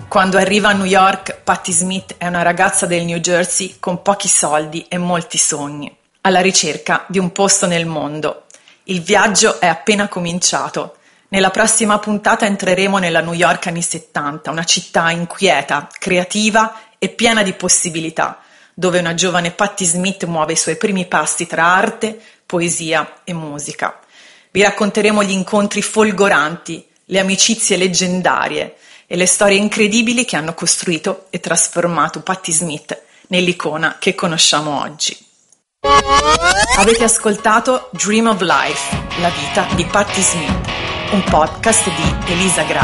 Quando arriva a New York, Patti Smith è una ragazza del New Jersey con pochi soldi e molti sogni, alla ricerca di un posto nel mondo. Il viaggio è appena cominciato. Nella prossima puntata entreremo nella New York anni 70, una città inquieta, creativa e piena di possibilità, dove una giovane Patti Smith muove i suoi primi passi tra arte, poesia e musica. Vi racconteremo gli incontri folgoranti, le amicizie leggendarie e le storie incredibili che hanno costruito e trasformato Patti Smith nell'icona che conosciamo oggi. Avete ascoltato Dream of Life, la vita di Patti Smith, un podcast di Elisa Gra